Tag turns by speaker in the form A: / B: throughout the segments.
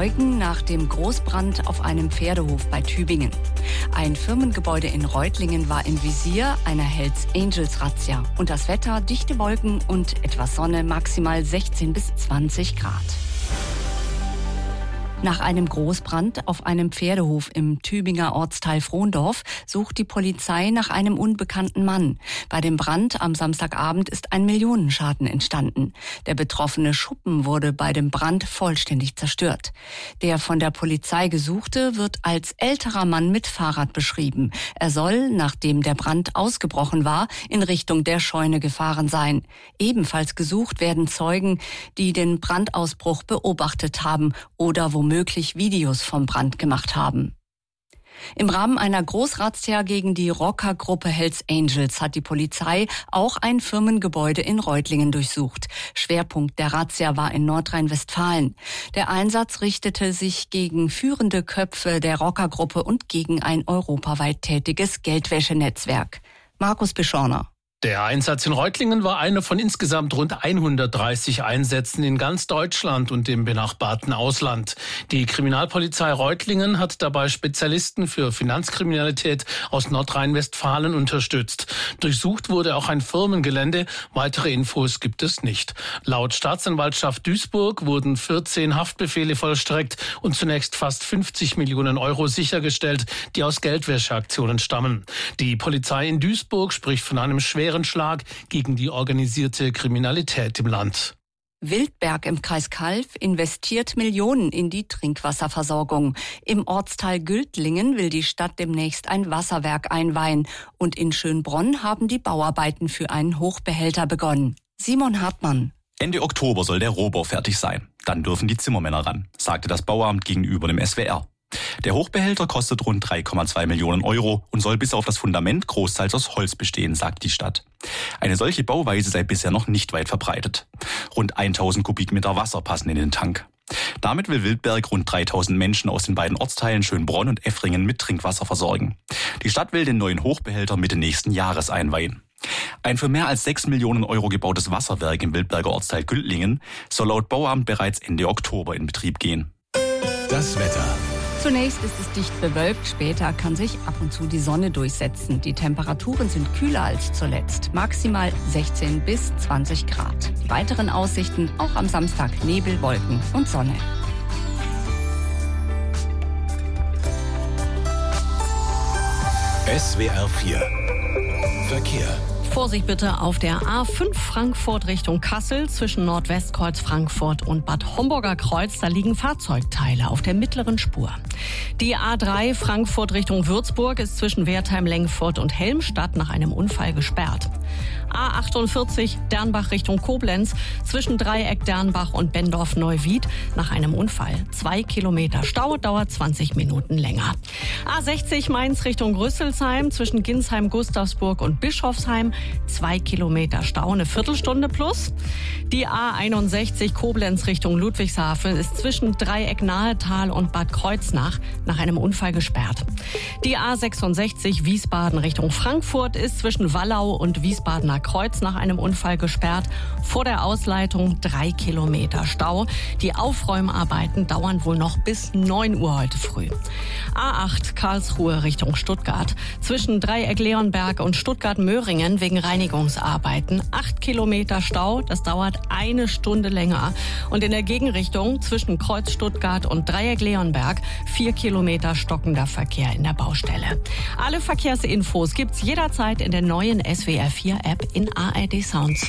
A: Zeugen nach dem Großbrand auf einem Pferdehof bei Tübingen. Ein Firmengebäude in Reutlingen war im Visier einer Hells Angels Razzia. Und das Wetter, dichte Wolken und etwas Sonne, maximal 16 bis 20 Grad. Nach einem Großbrand auf einem Pferdehof im Tübinger Ortsteil Frondorf sucht die Polizei nach einem unbekannten Mann. Bei dem Brand am Samstagabend ist ein Millionenschaden entstanden. Der betroffene Schuppen wurde bei dem Brand vollständig zerstört. Der von der Polizei Gesuchte wird als älterer Mann mit Fahrrad beschrieben. Er soll, nachdem der Brand ausgebrochen war, in Richtung der Scheune gefahren sein. Ebenfalls gesucht werden Zeugen, die den Brandausbruch beobachtet haben oder womöglich Videos vom Brand gemacht haben. Im Rahmen einer Großrazzia gegen die Rockergruppe Hells Angels hat die Polizei auch ein Firmengebäude in Reutlingen durchsucht. Schwerpunkt der Razzia war in Nordrhein-Westfalen. Der Einsatz richtete sich gegen führende Köpfe der Rockergruppe und gegen ein europaweit tätiges Geldwäschenetzwerk. Markus Bischorner.
B: Der Einsatz in Reutlingen war einer von insgesamt rund 130 Einsätzen in ganz Deutschland und dem benachbarten Ausland. Die Kriminalpolizei Reutlingen hat dabei Spezialisten für Finanzkriminalität aus Nordrhein-Westfalen unterstützt. Durchsucht wurde auch ein Firmengelände. Weitere Infos gibt es nicht. Laut Staatsanwaltschaft Duisburg wurden 14 Haftbefehle vollstreckt und zunächst fast 50 Millionen Euro sichergestellt, die aus Geldwäscheaktionen stammen. Die Polizei in Duisburg spricht von einem schweren Schlag gegen die organisierte Kriminalität im Land.
A: Wildberg im Kreis Calw investiert Millionen in die Trinkwasserversorgung. Im Ortsteil Gültlingen will die Stadt demnächst ein Wasserwerk einweihen. Und in Schönbronn haben die Bauarbeiten für einen Hochbehälter begonnen. Simon Hartmann.
C: Ende Oktober soll der Rohbau fertig sein. Dann dürfen die Zimmermänner ran, sagte das Bauamt gegenüber dem SWR. Der Hochbehälter kostet rund 3,2 Millionen Euro und soll bis auf das Fundament großteils aus Holz bestehen, sagt die Stadt. Eine solche Bauweise sei bisher noch nicht weit verbreitet. Rund 1000 Kubikmeter Wasser passen in den Tank. Damit will Wildberg rund 3000 Menschen aus den beiden Ortsteilen Schönbronn und Effringen mit Trinkwasser versorgen. Die Stadt will den neuen Hochbehälter Mitte nächsten Jahres einweihen. Ein für mehr als 6 Millionen Euro gebautes Wasserwerk im Wildberger Ortsteil Gültlingen soll laut Bauamt bereits Ende Oktober in Betrieb gehen.
D: Das Wetter.
A: Zunächst ist es dicht bewölkt, später kann sich ab und zu die Sonne durchsetzen. Die Temperaturen sind kühler als zuletzt, maximal 16 bis 20 Grad. Die weiteren Aussichten auch am Samstag Nebel, Wolken und Sonne.
D: SWR 4 Verkehr.
E: Vorsicht bitte auf der A5 Frankfurt Richtung Kassel zwischen Nordwestkreuz Frankfurt und Bad Homburger Kreuz. Da liegen Fahrzeugteile auf der mittleren Spur. Die A3 Frankfurt Richtung Würzburg ist zwischen Wertheim-Lengfurt und Helmstadt nach einem Unfall gesperrt. A48 Dernbach Richtung Koblenz zwischen Dreieck Dernbach und Bendorf-Neuwied nach einem Unfall. 2 Kilometer Stau, dauert 20 Minuten länger. A60 Mainz Richtung Rüsselsheim zwischen Ginsheim-Gustavsburg und Bischofsheim. 2 Kilometer Stau, eine Viertelstunde plus. Die A61 Koblenz Richtung Ludwigshafen ist zwischen Dreieck Nahetal und Bad Kreuznach nach einem Unfall gesperrt. Die A66 Wiesbaden Richtung Frankfurt ist zwischen Wallau und Wiesbadener Kreuz nach einem Unfall gesperrt. Vor der Ausleitung 3 Kilometer Stau. Die Aufräumarbeiten dauern wohl noch bis 9 Uhr heute früh. A8 Karlsruhe Richtung Stuttgart. Zwischen Dreieck Leonberg und Stuttgart-Möhringen wegen Reinigungsarbeiten 8 Kilometer Stau. Das dauert 1 Stunde länger. Und in der Gegenrichtung zwischen Kreuz Stuttgart und Dreieck Leonberg 4 Kilometer stockender Verkehr in der Baustelle. Alle Verkehrsinfos gibt's jederzeit in der neuen SWR 4 App in ARD Sounds.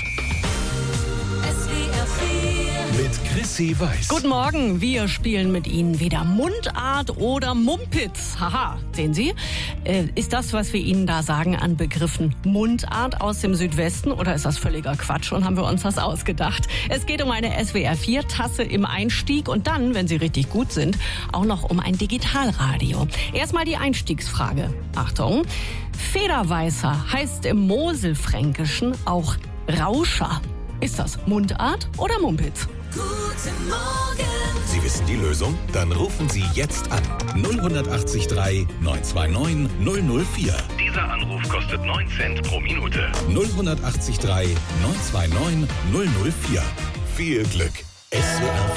D: Mit Chrissy Weiß.
E: Guten Morgen, wir spielen mit Ihnen wieder Mundart oder Mumpitz. Haha, sehen Sie? Ist das, was wir Ihnen da sagen, an Begriffen Mundart aus dem Südwesten oder ist das völliger Quatsch und haben wir uns das ausgedacht? Es geht um eine SWR 4 Tasse im Einstieg und dann, wenn Sie richtig gut sind, auch noch um ein Digitalradio. Erstmal die Einstiegsfrage. Achtung, Federweißer heißt im Moselfränkischen auch Rauscher. Ist das Mundart oder Mumpitz?
D: Guten Morgen. Sie wissen die Lösung? Dann rufen Sie jetzt an. 08039 929 004.
F: Dieser Anruf kostet 9 Cent pro Minute.
D: 08039 929 004. Viel Glück. SWR